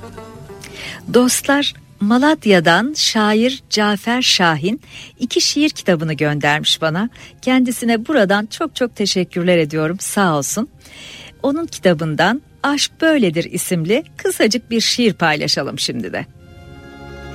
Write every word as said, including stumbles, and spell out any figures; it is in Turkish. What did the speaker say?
Dostlar, Malatya'dan şair Cafer Şahin iki şiir kitabını göndermiş bana. Kendisine buradan çok çok teşekkürler ediyorum, sağ olsun. Onun kitabından Aşk Böyledir isimli kısacık bir şiir paylaşalım şimdi de.